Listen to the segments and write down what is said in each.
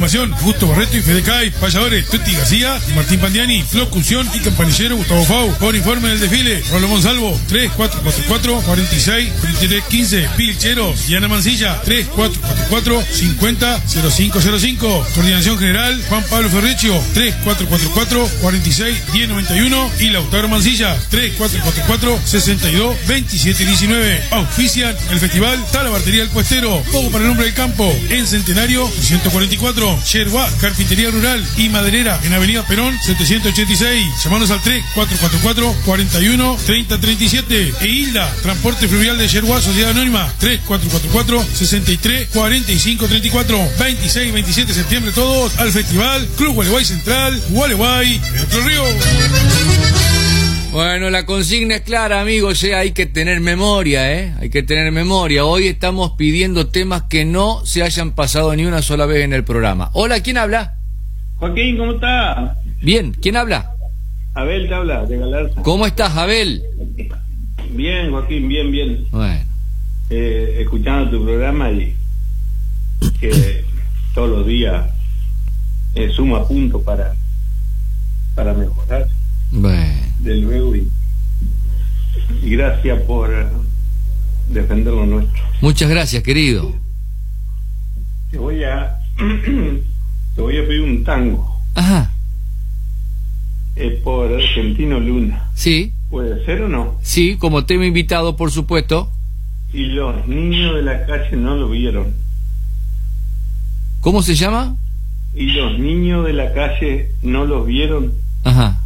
Animación, Gusto Barreto y Fede Cay. Payadores, Tuti García y Martín Pandiani. Locución y campanillero, Gustavo Fau. Por informe del desfile, Rollo Monsalvo, 3444 46 23 15. Pilcheros, Diana Mancilla, 3444 50 0505. Coordinación General, Juan Pablo Ferreccio, 3444 46 1091. Y Lautaro Mancilla, 3444 62 27 19. Auspician el festival Talabartería El Puestero. Poco para el nombre del campo. En Centenario 144. Yerba, Carpintería Rural y Maderera en Avenida Perón 786. Llamanos al 3444 41 30 37. E Hilda, Transporte Fluvial de Yerba, Sociedad Anónima, 3444 63 45 34. 26 y 27 de septiembre todos al festival Club Gualeguay Central, Gualeguay, Entre Ríos. Bueno, la consigna es clara, amigos, hay que tener memoria, hay que tener memoria. Hoy estamos pidiendo temas que no se hayan pasado ni una sola vez en el programa. Hola, ¿quién habla? Joaquín, ¿cómo estás? Bien, ¿quién habla? Abel te habla, de Galarza. ¿Cómo estás, Abel? Bien, Joaquín, bien. Bueno. Escuchando tu programa y que todos los días suma puntos para mejorar. Bueno. De luego y gracias por defender lo nuestro. Muchas gracias, querido. Te voy a pedir un tango. Ajá. Es por Argentino Luna. Sí. ¿Puede ser o no? Sí, como tema invitado, por supuesto. Y los niños de la calle no lo vieron. ¿Cómo se llama? Y los niños de la calle no los vieron. Ajá.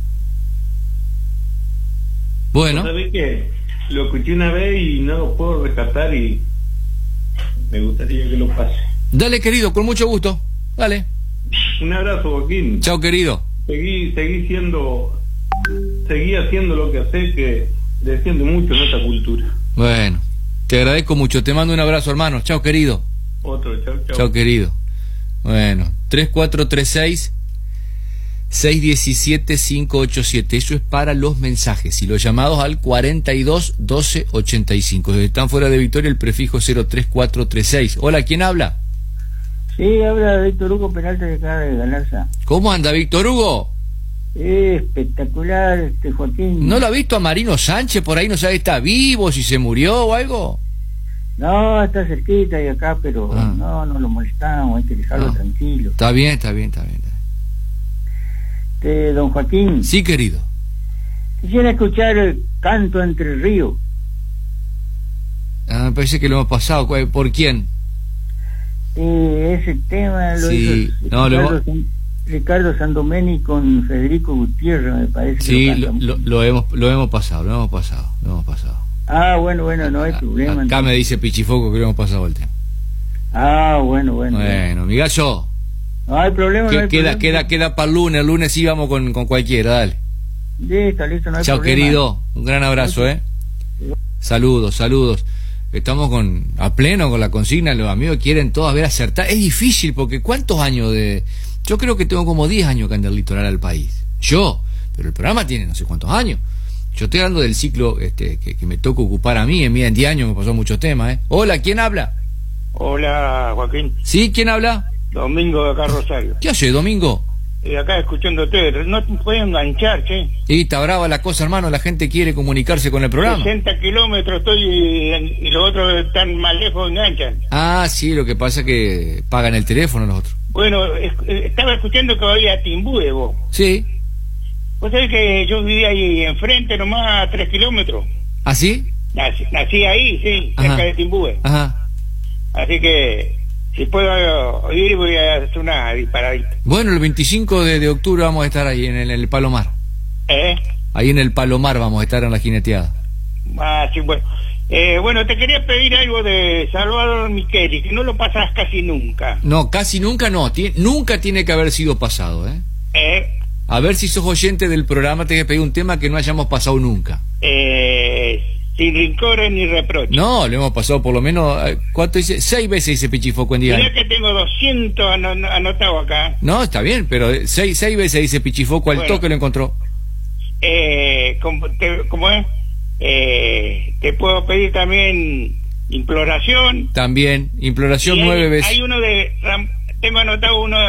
Bueno. ¿Sabés qué? Lo escuché una vez y no lo puedo rescatar y me gustaría que lo pase. Dale, querido, con mucho gusto. Dale. Un abrazo, Joaquín. Chao, querido. Seguí haciendo lo que haces, que defiende mucho nuestra cultura. Bueno, te agradezco mucho. Te mando un abrazo, hermano. Chao, querido. Otro, chao. Chao, querido. Bueno, 3436 617 587. Eso es para los mensajes y los llamados al 42 12 85. Si están fuera de Victoria, el prefijo 03436. Hola, ¿quién habla? Sí, habla Víctor Hugo Peralta de acá de Galarza. ¿Cómo anda, Víctor Hugo? Espectacular, Joaquín. ¿No lo ha visto a Marino Sánchez por ahí? ¿No sabe si está vivo, si se murió o algo? No, está cerquita y acá, pero no lo molestamos, hay que dejarlo tranquilo. Está bien. Don Joaquín. Sí, querido. Quisiera escuchar el Canto Entre Ríos. Me parece que lo hemos pasado. ¿Por quién? Ese tema lo hizo Ricardo Sandomeni con Federico Gutiérrez, me parece. Sí, lo hemos pasado. Ah, bueno, no hay problema. Acá entonces me dice Pichifoco que lo hemos pasado el tema. Ah, bueno. Bueno, mi gallo. No hay problema. Queda para el lunes sí vamos con cualquiera, dale. Listo, no hay problema. Chao, querido, un gran abrazo, Saludos. Estamos a pleno con la consigna, los amigos quieren todos ver acertar. Es difícil porque ¿cuántos años yo creo que tengo como 10 años que ando el litoral al país. Pero el programa tiene no sé cuántos años. Yo estoy hablando del ciclo que me toca ocupar a mí, en 10 años me pasó muchos temas, Hola, ¿quién habla? Hola, Joaquín. ¿Sí? ¿Quién habla? Domingo de acá, Rosario. ¿Qué hace, Domingo? Acá escuchándote, no te puedes enganchar, che. Y está brava la cosa, hermano, la gente quiere comunicarse con el programa. 60 kilómetros estoy y los otros están más lejos, enganchan. Ah, sí, lo que pasa es que pagan el teléfono los otros. Bueno, estaba escuchando que había Timbúe, vos. Sí. Vos sabés que yo vivía ahí enfrente, nomás a 3 kilómetros. ¿Ah, sí? Nací ahí, sí, cerca de Timbúe. Ajá. Así que si puedo ir voy a hacer una disparadita. Bueno, el 25 de octubre vamos a estar ahí en el Palomar. Ahí en el Palomar vamos a estar en la jineteada. Ah, sí, bueno. Bueno, te quería pedir algo de Salvador Micheli, que no lo pasas casi nunca. No, casi nunca no. Nunca tiene que haber sido pasado, A ver si sos oyente del programa, te voy a pedir un tema que no hayamos pasado nunca. Sin rencores ni reproches. No, lo hemos pasado por lo menos, ¿cuánto dice? 6 veces dice Pichifoco en día. Mirá que tengo 200 anotados acá. No, está bien, pero 6 veces dice Pichifoco, al toque lo encontró. ¿Cómo es? Te puedo pedir también Imploración. También, Imploración 9 veces. Hay uno tengo anotado uno